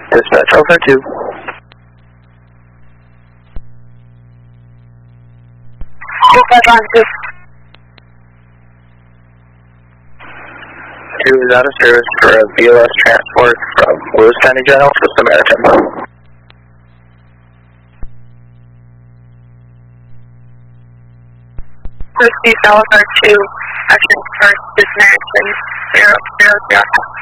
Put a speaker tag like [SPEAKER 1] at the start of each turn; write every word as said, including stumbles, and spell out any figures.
[SPEAKER 1] Dispatch Alpha two.
[SPEAKER 2] Dispatch on two.
[SPEAKER 1] two is out of service for a B L S transport from Lewis County General to Samaritan.
[SPEAKER 2] Christy Salazar two, action first, Samaritan, zero, zero, zero.